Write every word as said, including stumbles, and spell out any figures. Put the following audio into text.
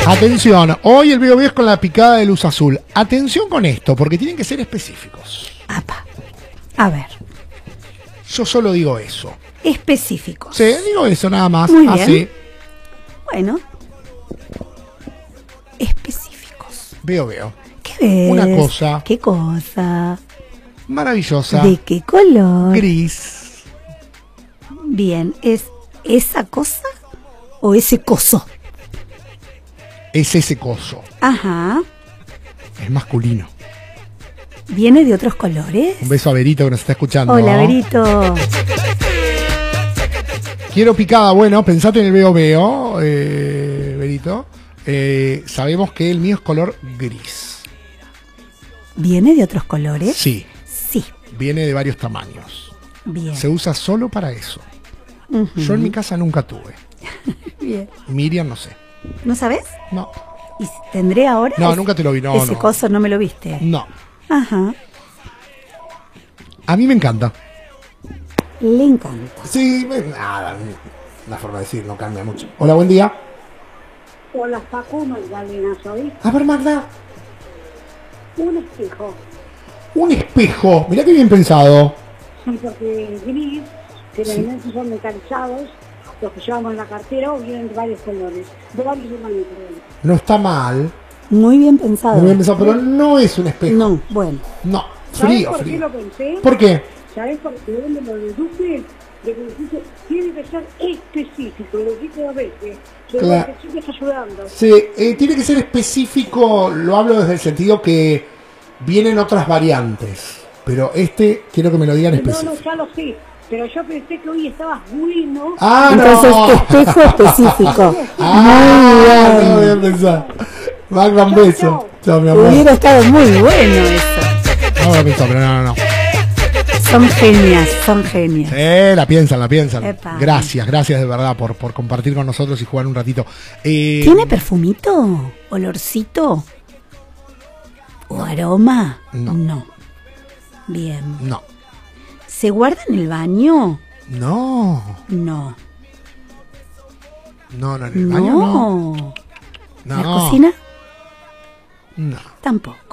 Atención, hoy el Veo Veo es con la picada de luz azul. Atención con esto, porque tienen que ser específicos. Apa. A ver. Yo solo digo eso. Específicos. Sí, digo eso nada más. Muy bien. Así. Bueno. Específicos. Veo Veo. ¿Qué ves? Una cosa. ¿Qué cosa? Maravillosa. ¿De qué color? Gris. Bien, ¿es esa cosa o ese coso? Es ese coso. Ajá. Es masculino. ¿Viene de otros colores? Un beso a Berito que nos está escuchando. Hola, Berito. Quiero picada, bueno, pensate en el Veo Veo, eh, Berito. Eh, sabemos que el mío es color gris. ¿Viene de otros colores? Sí. Sí. Viene de varios tamaños. Bien. Se usa solo para eso. Uh-huh. Yo en mi casa nunca tuve. Bien. Miriam, no sé. ¿No sabes? No. ¿Y tendré ahora? No, es, nunca te lo vi. No, ese no. coso no me lo viste. No. Ajá. A mí me encanta. Le encanta. Sí, me- nada. La forma de decir no cambia mucho. Hola, buen día. Hola, Paco, Magdalena, soy A ver, Magda. un espejo. Un espejo. Mirá qué bien pensado. Sí, porque gris, generalmente son metalizados, los que llevamos en la cartera o vienen de varios colores, de varios tamaños. perdón. No está mal. Muy bien pensado. Muy bien pensado, pero no es un espejo. No, bueno. No. ¿Sabes Frío, por qué frío. lo pensé? ¿Por qué? ¿Sabes por qué dónde lo deduje? De que dijiste, tiene que ser específico, lo dije dos veces. Yo Claro. creo que sí me está ayudando. Sí, eh, tiene que ser específico, lo hablo desde el sentido que vienen otras variantes, pero este quiero que me lo digan No, no, específico. ya lo sé, pero yo pensé que hoy estabas bueno. Ah, Entonces, no. espejo específico. Ah, Muy no voy bien. a pensar. Magda, un Chao, beso. chao. Chao, mi amor. Hubiera estado muy bueno eso. No voy a pensar, pero no, no, no. Son genias, son genias. Eh, la piensan, la piensan. Epa. Gracias, gracias de verdad por, por compartir con nosotros y jugar un ratito. Eh, ¿Tiene perfumito? ¿Olorcito? ¿O aroma? No. Bien. No. ¿Se guarda en el baño? No. No. No, no, en el baño no. No. No. ¿La cocina? No. Tampoco.